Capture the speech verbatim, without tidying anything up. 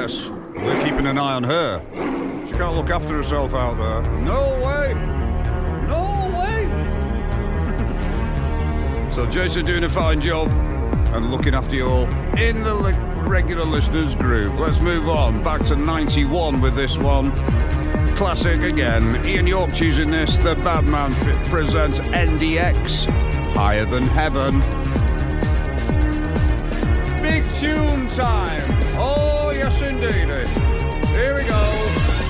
yes, we're keeping an eye on her. She can't look after herself out there. No way! No way! So Jason doing a fine job and looking after you all in the li- regular listeners group. Let's move on. Back to ninety-one with this one. Classic again. Ian York choosing this. The Badman f- presents N D X. Higher Than Heaven. Big tune time. Oh, yes, indeed. Here we go.